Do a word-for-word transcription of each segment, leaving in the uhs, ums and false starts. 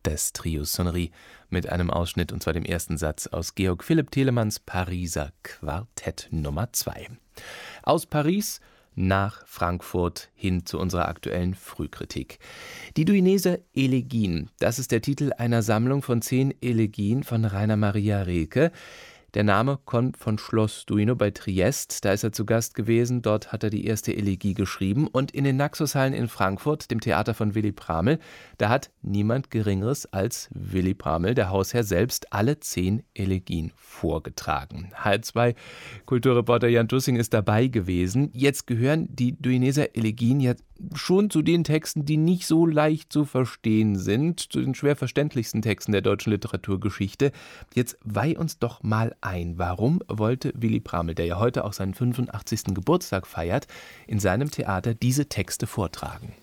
des Trios Sonnerie mit einem Ausschnitt, und zwar dem ersten Satz aus Georg Philipp Telemanns Pariser Quartett Nummer zwei. Aus Paris nach Frankfurt hin zu unserer aktuellen Frühkritik. Die Duineser Elegien, das ist der Titel einer Sammlung von zehn Elegien von Rainer Maria Rilke. Der Name kommt von Schloss Duino bei Triest, da ist er zu Gast gewesen, dort hat er die erste Elegie geschrieben, und in den Naxos-Hallen in Frankfurt, dem Theater von Willy Pramel, da hat niemand Geringeres als Willy Pramel, der Hausherr selbst, alle zehn Elegien vorgetragen. H L zwei Kulturreporter Jan Tussing ist dabei gewesen. Jetzt gehören die Duineser Elegien ja schon zu den Texten, die nicht so leicht zu verstehen sind, zu den schwer verständlichsten Texten der deutschen Literaturgeschichte. Jetzt weih uns doch mal ein. Warum wollte Willy Pramel, der ja heute auch seinen fünfundachtzigsten Geburtstag feiert, in seinem Theater diese Texte vortragen?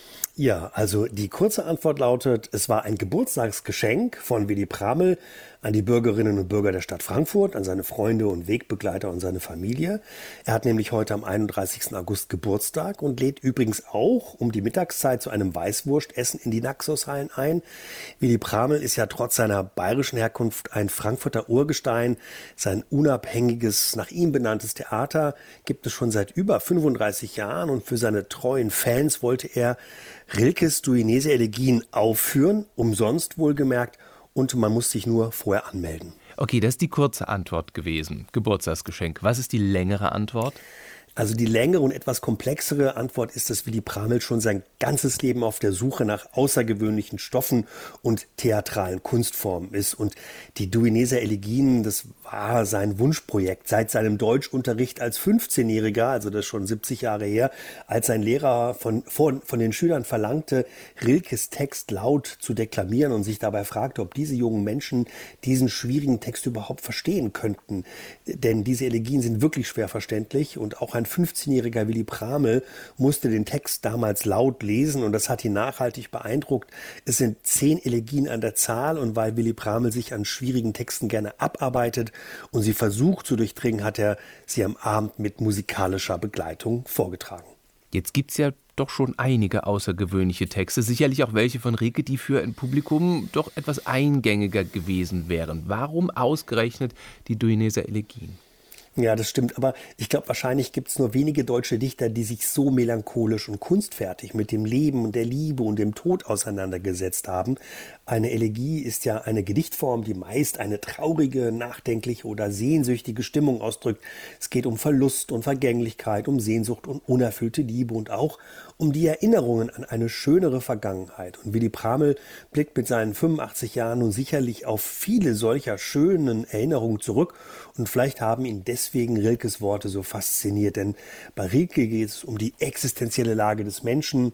Ja, also die kurze Antwort lautet, es war ein Geburtstagsgeschenk von Willy Pramel an die Bürgerinnen und Bürger der Stadt Frankfurt, an seine Freunde und Wegbegleiter und seine Familie. Er hat nämlich heute am einunddreißigsten August Geburtstag und lädt übrigens auch um die Mittagszeit zu einem Weißwurstessen in die Naxos-Hallen ein. Willy Pramel ist ja trotz seiner bayerischen Herkunft ein Frankfurter Urgestein. Sein unabhängiges, nach ihm benanntes Theater gibt es schon seit über fünfunddreißig Jahren, und für seine treuen Fans wollte er Rilkes Duineser Elegien aufführen, umsonst wohlgemerkt, und man muss sich nur vorher anmelden. Okay, das ist die kurze Antwort gewesen. Geburtstagsgeschenk. Was ist die längere Antwort? Also die längere und etwas komplexere Antwort ist, dass Willy Pramel schon sein ganzes Leben auf der Suche nach außergewöhnlichen Stoffen und theatralen Kunstformen ist. Und die Duineser Elegien, das war sein Wunschprojekt. Seit seinem Deutschunterricht als fünfzehnjähriger, also das ist schon siebzig Jahre her, als sein Lehrer von, von, von den Schülern verlangte, Rilkes Text laut zu deklamieren und sich dabei fragte, ob diese jungen Menschen diesen schwierigen Text überhaupt verstehen könnten. Denn diese Elegien sind wirklich schwer verständlich, und auch ein fünfzehnjähriger Willy Pramel musste den Text damals laut lesen, und das hat ihn nachhaltig beeindruckt. Es sind zehn Elegien an der Zahl, und weil Willy Pramel sich an schwierigen Texten gerne abarbeitet und sie versucht zu durchdringen, hat er sie am Abend mit musikalischer Begleitung vorgetragen. Jetzt gibt's ja doch schon einige außergewöhnliche Texte, sicherlich auch welche von Rilke, die für ein Publikum doch etwas eingängiger gewesen wären. Warum ausgerechnet die Duineser Elegien? Ja, das stimmt. Aber ich glaube, wahrscheinlich gibt es nur wenige deutsche Dichter, die sich so melancholisch und kunstfertig mit dem Leben und der Liebe und dem Tod auseinandergesetzt haben. Eine Elegie ist ja eine Gedichtform, die meist eine traurige, nachdenkliche oder sehnsüchtige Stimmung ausdrückt. Es geht um Verlust und Vergänglichkeit, um Sehnsucht und unerfüllte Liebe und auch um die Erinnerungen an eine schönere Vergangenheit. Und Willy Pramel blickt mit seinen fünfundachtzig Jahren nun sicherlich auf viele solcher schönen Erinnerungen zurück, und vielleicht haben ihn deswegen Rilkes Worte so fasziniert. Denn bei Rilke geht es um die existenzielle Lage des Menschen,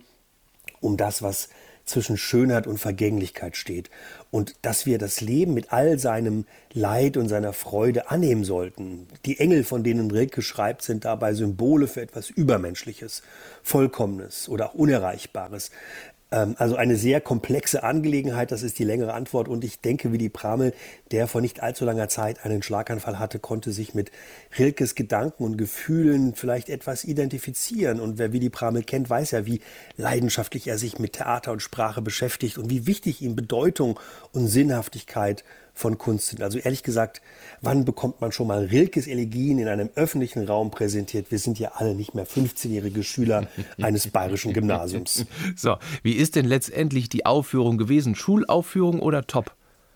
um das, was zwischen Schönheit und Vergänglichkeit steht, und dass wir das Leben mit all seinem Leid und seiner Freude annehmen sollten. Die Engel, von denen Rilke schreibt, sind dabei Symbole für etwas Übermenschliches, Vollkommenes oder auch Unerreichbares. Also eine sehr komplexe Angelegenheit, das ist die längere Antwort. Und ich denke, Willy Pramel, der vor nicht allzu langer Zeit einen Schlaganfall hatte, konnte sich mit Rilkes Gedanken und Gefühlen vielleicht etwas identifizieren. Und wer Willy Pramel kennt, weiß ja, wie leidenschaftlich er sich mit Theater und Sprache beschäftigt und wie wichtig ihm Bedeutung und Sinnhaftigkeit von Kunst sind. Also ehrlich gesagt, wann bekommt man schon mal Rilkes Elegien in einem öffentlichen Raum präsentiert? Wir sind ja alle nicht mehr fünfzehnjährige Schüler eines bayerischen Gymnasiums. So, wie ist denn letztendlich die Aufführung gewesen? Schulaufführung oder top?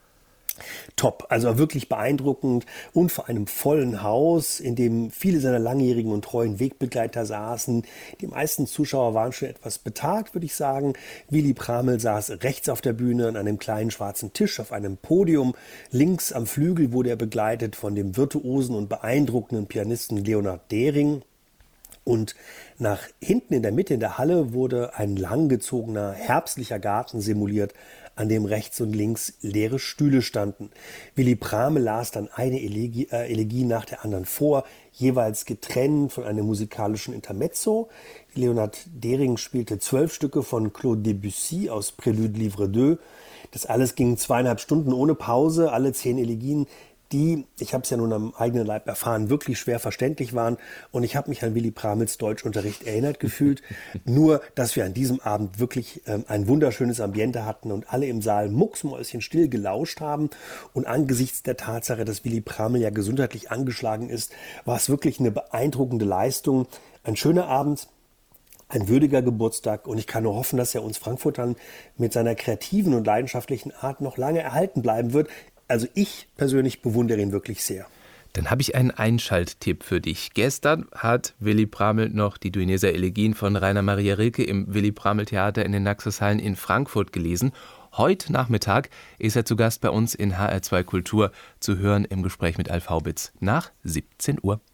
Top, also wirklich beeindruckend, und vor einem vollen Haus, in dem viele seiner langjährigen und treuen Wegbegleiter saßen. Die meisten Zuschauer waren schon etwas betagt, würde ich sagen. Willy Pramel saß rechts auf der Bühne an einem kleinen schwarzen Tisch auf einem Podium. Links am Flügel wurde er begleitet von dem virtuosen und beeindruckenden Pianisten Leonhard Dering. Und nach hinten in der Mitte in der Halle wurde ein langgezogener herbstlicher Garten simuliert, an dem rechts und links leere Stühle standen. Willy Pramel las dann eine Elegie, äh, Elegie nach der anderen vor, jeweils getrennt von einem musikalischen Intermezzo. Leonhard Dering spielte zwölf Stücke von Claude Debussy aus Prélude Livre zwei. Das alles ging zweieinhalb Stunden ohne Pause. Alle zehn Elegien die, ich habe es ja nun am eigenen Leib erfahren, wirklich schwer verständlich waren. Und ich habe mich an Willy Pramels Deutschunterricht erinnert gefühlt. Nur, dass wir an diesem Abend wirklich ähm, ein wunderschönes Ambiente hatten und alle im Saal mucksmäuschenstill gelauscht haben. Und angesichts der Tatsache, dass Willy Pramel ja gesundheitlich angeschlagen ist, war es wirklich eine beeindruckende Leistung. Ein schöner Abend. Ein würdiger Geburtstag, und ich kann nur hoffen, dass er uns Frankfurtern mit seiner kreativen und leidenschaftlichen Art noch lange erhalten bleiben wird. Also ich persönlich bewundere ihn wirklich sehr. Dann habe ich einen Einschalttipp für dich. Gestern hat Willy Pramel noch die Duineser Elegien von Rainer Maria Rilke im Willy Pramel Theater in den Naxos-Hallen in Frankfurt gelesen. Heute Nachmittag ist er zu Gast bei uns in H R zwei Kultur zu hören im Gespräch mit Alf Haubitz nach siebzehn Uhr.